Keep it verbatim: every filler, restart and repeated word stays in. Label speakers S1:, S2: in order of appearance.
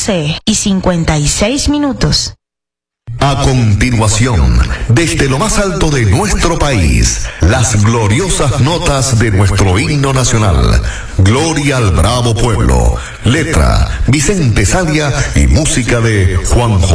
S1: once y cincuenta y seis minutos.
S2: A continuación, desde lo más alto de nuestro país, las gloriosas notas de nuestro himno nacional. Gloria al bravo pueblo. Letra, Vicente Sadia y música de Juan José